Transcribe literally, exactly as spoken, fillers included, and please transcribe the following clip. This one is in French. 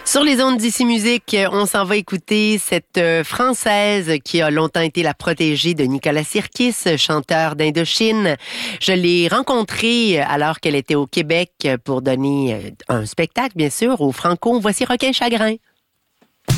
Sur les ondes d'Ici Musique, on s'en va écouter cette euh, Française qui a longtemps été la protégée de Nicolas Sirkis, chanteur d'Indochine. Je l'ai rencontrée alors qu'elle était au Québec pour donner un spectacle, bien sûr, au Franco. Voici Requin Chagrin.